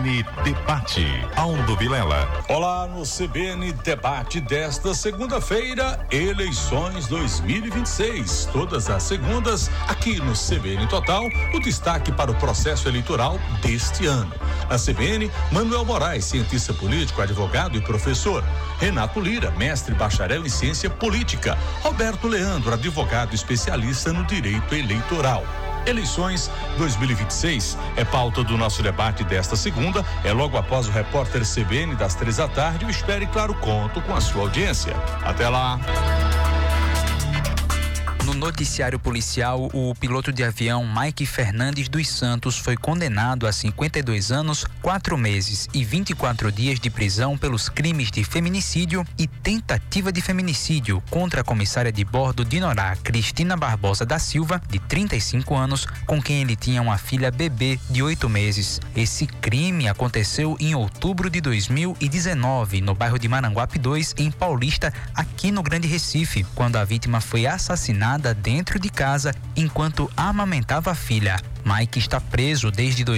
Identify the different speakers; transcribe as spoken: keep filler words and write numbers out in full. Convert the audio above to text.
Speaker 1: N Debate. Aldo Vilela.
Speaker 2: Olá, no C B N Debate desta segunda-feira, eleições dois mil e vinte e seis. Todas as segundas, aqui no C B N Total, o destaque para o processo eleitoral deste ano. Na C B N, Manuel Moraes, cientista político, advogado e professor. Renato Lira, mestre bacharel em ciência política. Roberto Leandro, advogado especialista no direito eleitoral. Eleições dois mil e vinte e seis é pauta do nosso debate desta segunda, é logo após o repórter C B N das três da tarde. Eu espero, e claro, conto com a sua audiência. Até lá.
Speaker 3: No noticiário policial, o piloto de avião Mike Fernandes dos Santos foi condenado a cinquenta e dois anos, quatro meses e vinte e quatro dias de prisão pelos crimes de feminicídio e tentativa de feminicídio contra a comissária de bordo de Norá, Cristina Barbosa da Silva, de trinta e cinco anos, com quem ele tinha uma filha bebê de oito meses. Esse crime aconteceu em outubro de dois mil e dezenove, no bairro de Maranguape dois, em Paulista, aqui no Grande Recife, quando a vítima foi assassinada dentro de casa enquanto amamentava a filha. Mike está preso desde